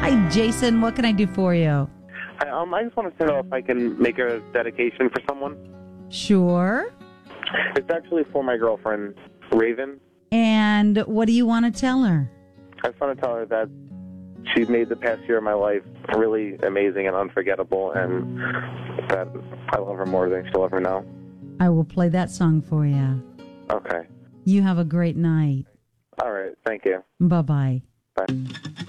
Hi, Jason. What can I do for you? I just wanted to know if I can make a dedication for someone. Sure. It's actually for my girlfriend, Raven. And what do you want to tell her? I just want to tell her that she made the past year of my life really amazing and unforgettable, and that I love her more than she'll ever know. I will play that song for you. Okay. You have a great night. All right. Thank you. Bye-bye. Bye.